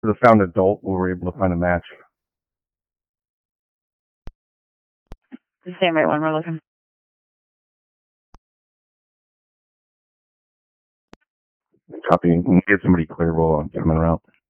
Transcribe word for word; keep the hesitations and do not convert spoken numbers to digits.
For the found adult, we were able to find a match. Stand by one, we're looking. Copy. Get somebody clear while I'm coming around.